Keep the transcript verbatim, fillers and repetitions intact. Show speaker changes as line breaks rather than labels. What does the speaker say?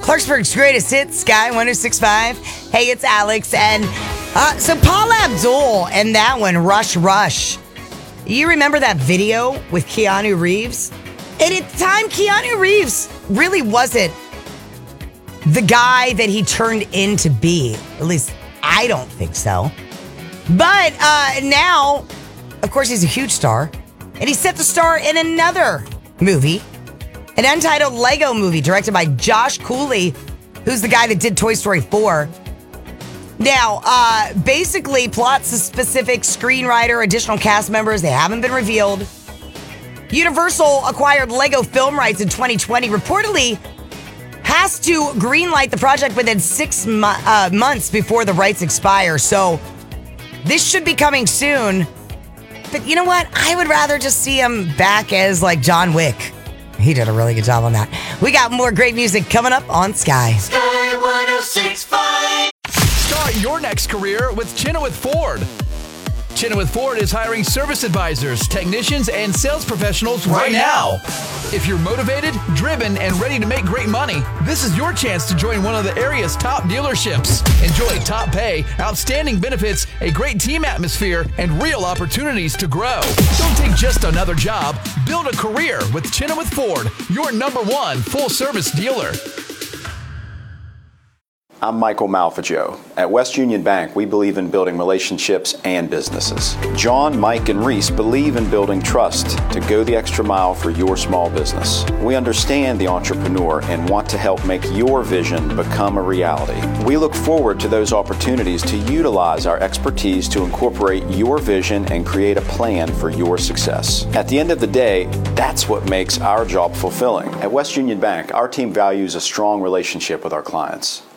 Clarksburg's greatest hits, Sky one oh six point five. Hey, it's Alex. And uh, so Paula Abdul and that one, Rush Rush. You remember that video with Keanu Reeves? And at the time, Keanu Reeves really wasn't the guy that he turned in to be. At least, I don't think so. But uh, now, of course, he's a huge star. And he's set to star in another movie. An untitled Lego movie directed by Josh Cooley, who's the guy that did Toy Story four. Now, uh, basically, plots, a specific screenwriter, additional cast members, they haven't been revealed. Universal acquired Lego film rights in twenty twenty, reportedly has to greenlight the project within six mo- uh, months before the rights expire. So this should be coming soon. But you know what? I would rather just see him back as like John Wick. He did a really good job on that. We got more great music coming up on Sky.
Sky one oh six point five.
Start your next career with Chenoweth Ford. Chenoweth Ford is hiring service advisors, technicians, and sales professionals right now. If you're motivated, driven, and ready to make great money, this is your chance to join one of the area's top dealerships. Enjoy top pay, outstanding benefits, a great team atmosphere, and real opportunities to grow. Don't take just another job. Build a career with Chenoweth Ford, your number one full-service dealer.
I'm Michael Malfagio. At West Union Bank, we believe in building relationships and businesses. John, Mike, and Reese believe in building trust to go the extra mile for your small business. We understand the entrepreneur and want to help make your vision become a reality. We look forward to those opportunities to utilize our expertise to incorporate your vision and create a plan for your success. At the end of the day, that's what makes our job fulfilling. At West Union Bank, our team values a strong relationship with our clients.